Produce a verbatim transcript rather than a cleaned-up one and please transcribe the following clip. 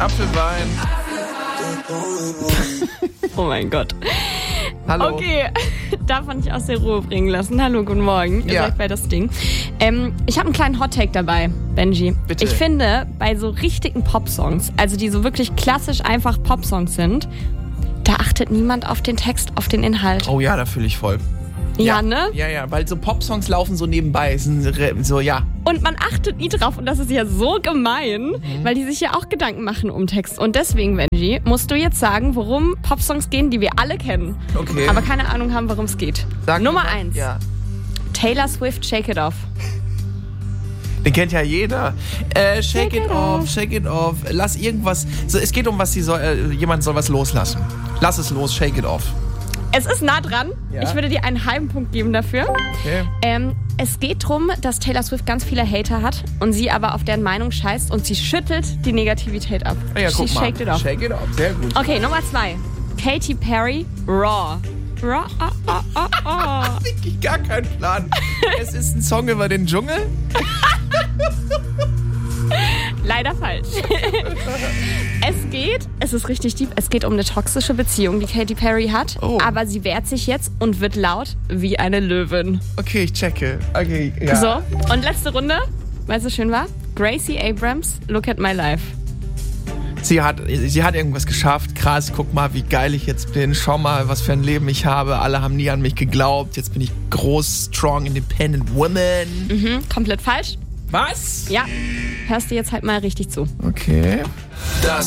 Apfelwein. Oh mein Gott. Hallo. Okay, darf man nicht aus der Ruhe bringen lassen. Hallo, guten Morgen. Ihr Ja. seid bei das Ding. Ähm, ich habe einen kleinen Hot-Take dabei, Benji. Bitte. Ich finde, bei so richtigen Popsongs, also die so wirklich klassisch einfach Popsongs sind, da achtet niemand auf den Text, auf den Inhalt. Oh ja, da fühle ich voll. Ja, ne? Ja, ja, weil so Popsongs laufen so nebenbei. Sind so, ja. Und man achtet nie drauf und das ist ja so gemein, Mhm. weil die sich ja auch Gedanken machen um Text. Und deswegen, Benji, musst du jetzt sagen, worum Popsongs gehen, die wir alle kennen, Okay. aber keine Ahnung haben, worum es geht. Sag Nummer mal. eins. Ja. Taylor Swift, Shake It Off. Den kennt ja jeder. Äh, shake, Shake it it off, off. shake it off. Lass irgendwas. So, es geht um was, sie soll, äh, jemand soll was loslassen. Lass es los, shake it off. Es ist nah dran. Ja. Ich würde dir einen halben Punkt geben dafür. Okay. Ähm, es geht darum, dass Taylor Swift ganz viele Hater hat und sie aber auf deren Meinung scheißt und sie schüttelt die Negativität ab. Ah ja, guck She mal. shaked it off. Shake it off, sehr gut. Okay, Nummer zwei. Katy Perry, Raw. Raw, ah, ah, ah, ah. Wirklich gar keinen Plan. Es ist ein Song über den Dschungel. Leider falsch. Es geht, es ist richtig deep, es geht um eine toxische Beziehung, die Katy Perry hat. Oh. Aber sie wehrt sich jetzt und wird laut wie eine Löwin. Okay, ich checke. Okay, ja. So, und letzte Runde, weil es so schön war. Gracie Abrams, Look at My Life. Sie hat, sie hat irgendwas geschafft. Krass, guck mal, wie geil ich jetzt bin. Schau mal, was für ein Leben ich habe. Alle haben nie an mich geglaubt. Jetzt bin ich groß, strong, independent woman. Mhm, komplett falsch. Was? Ja, hörst du jetzt halt mal richtig zu. Okay. Das